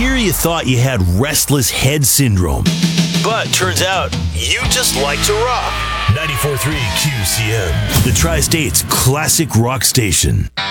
year you thought you had restless head syndrome. But turns out, you just like to rock. 94.3 QCM, the Tri-State's classic rock station.